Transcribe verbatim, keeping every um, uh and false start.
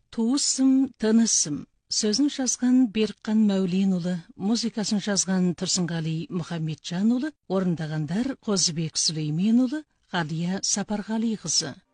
Туысым, тынысым. Сөзін жазған Берқан Мәулен ұлы, музыкасын жазған Тұрсынғали Мұхаммеджан ұлы, орындағандар Қозыбек Сүлеймен ұлы, Ғалия Сапарғали қызы.